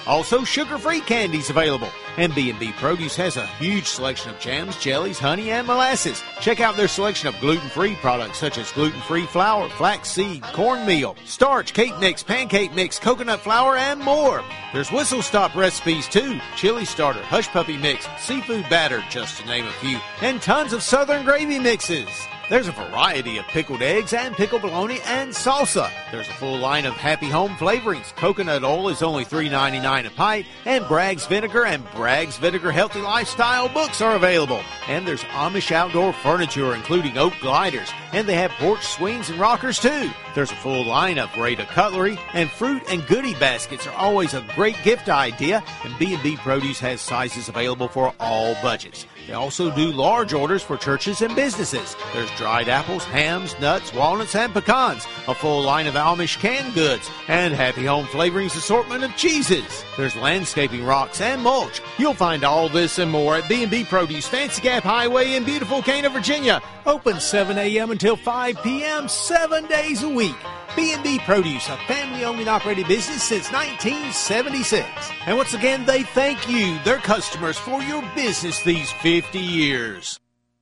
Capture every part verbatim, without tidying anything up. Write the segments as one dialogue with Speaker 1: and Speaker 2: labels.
Speaker 1: Also, sugar-free candies available. And B and B Produce has a huge selection of jams, jellies, honey, and molasses. Check out their selection of gluten-free products such as gluten-free flour, flaxseed, cornmeal, starch, cake mix, pancake mix, coconut flour, and more. There's whistle-stop recipes too, chili starter, hush puppy mix, seafood batter, just to name a few, and tons of southern gravy mixes. There's a variety of pickled eggs and pickled bologna and salsa. There's a full line of Happy Home flavorings. Coconut oil is only three ninety-nine a pint, and Bragg's Vinegar and Bragg's Vinegar Healthy Lifestyle books are available. And there's Amish outdoor furniture, including oak gliders, and they have porch swings and rockers too. There's a full line of Rada cutlery, and fruit and goodie baskets are always a great gift idea, and B and B Produce has sizes available for all budgets. They also do large orders for churches and businesses. There's dried apples, hams, nuts, walnuts, and pecans, a full line of Amish canned goods, and Happy Home Flavorings assortment of cheeses. There's landscaping rocks and mulch. You'll find all this and more at B and B Produce, Fancy Gap Highway in beautiful Cana, Virginia. Open seven a.m. until five p.m., seven days a week. B and B Produce, a family-owned and operated business since nineteen seventy-six. And once again, they thank you, their customers, for your business these fifty years.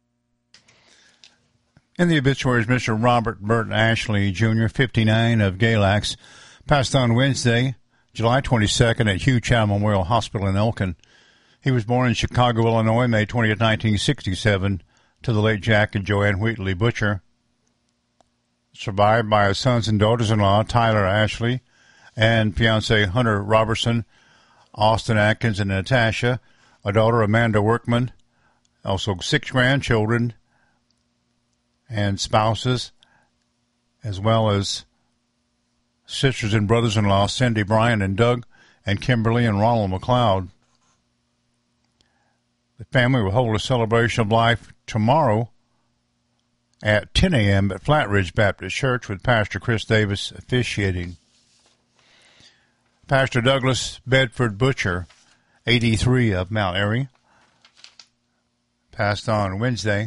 Speaker 2: In the obituaries, Mister Robert Burton Ashley, Junior, fifty-nine, of Galax, passed on Wednesday, July twenty-second, at Hugh Chow Memorial Hospital in Elkin. He was born in Chicago, Illinois, May twentieth, nineteen sixty-seven, to the late Jack and Joanne Wheatley Butcher. Survived by his sons and daughters-in-law, Tyler Ashley, and fiancé Hunter Robertson, Austin Atkins, and Natasha, a daughter, Amanda Workman, also six grandchildren and spouses, as well as sisters and brothers-in-law, Cindy, Brian, and Doug, and Kimberly and Ronald McLeod. The family will hold a celebration of life tomorrow at ten a.m. at Flatridge Baptist Church with Pastor Chris Davis officiating. Pastor Douglas Bedford Butcher, eighty-three, of Mount Airy, passed on Wednesday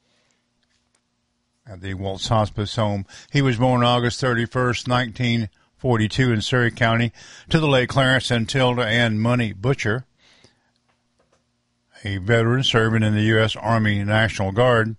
Speaker 2: at the Waltz Hospice Home. He was born August thirty-first, nineteen forty-two, in Surrey County, to the late Clarence and Tilda Ann Money Butcher, a veteran serving in the U S Army National Guard.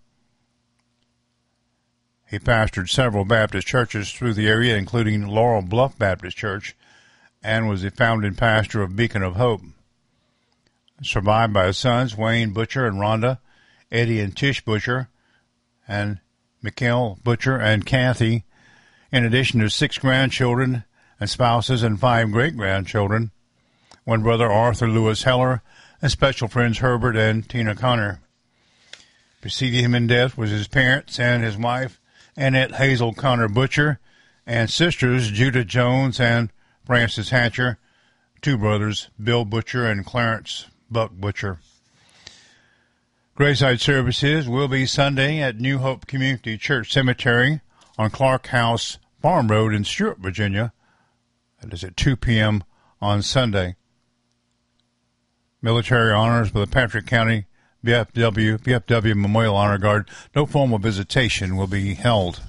Speaker 2: He pastored several Baptist churches through the area, including Laurel Bluff Baptist Church, and was the founding pastor of Beacon of Hope. Survived by his sons, Wayne Butcher and Rhonda, Eddie and Tish Butcher, and Mikhail Butcher and Kathy, in addition to six grandchildren and spouses and five great-grandchildren, one brother, Arthur Lewis Heller, and special friends Herbert and Tina Connor. Preceding him in death was his parents and his wife, Annette Hazel Connor Butcher, and sisters Judah Jones and Francis Hatcher, two brothers, Bill Butcher and Clarence Buck Butcher. Graveside services will be Sunday at New Hope Community Church Cemetery on Clark House Farm Road in Stuart, Virginia. That is at two p.m. on Sunday. Military honors by the Patrick County V F W, V F W Memorial Honor Guard. No formal visitation will be held.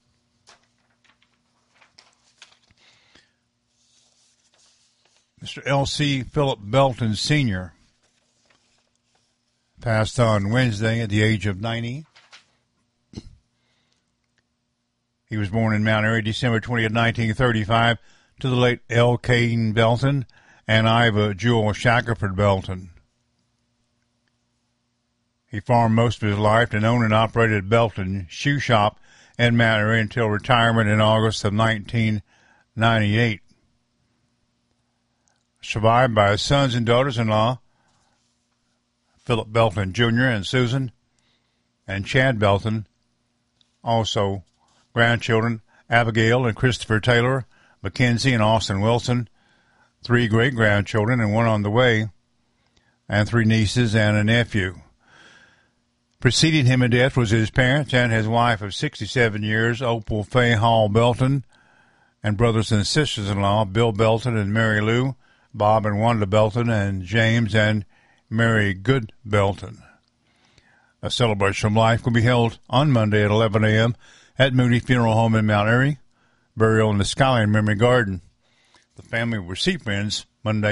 Speaker 2: Mister L C Philip Belton, Senior, passed on Wednesday at the age of ninety. He was born in Mount Airy, December twentieth, nineteen thirty-five, to the late L. Caden Belton and Iva Jewel Shackelford Belton. He farmed most of his life and owned and operated Belton Shoe Shop in Mount Airy until retirement in August of nineteen ninety-eight. Survived by his sons and daughters-in-law, Philip Belton, Junior and Susan, and Chad Belton. Also, grandchildren, Abigail and Christopher Taylor, Mackenzie and Austin Wilson, three great-grandchildren and one on the way, and three nieces and a nephew. Preceding him in death was his parents and his wife of sixty-seven years, Opal Fay Hall Belton, and brothers and sisters-in-law, Bill Belton and Mary Lou, Bob and Wanda Belton, and James and Mary Good Belton. A celebration of life will be held on Monday at eleven a.m. at Moody Funeral Home in Mount Airy, burial in the Skyline Memory Garden. The family will receive friends Monday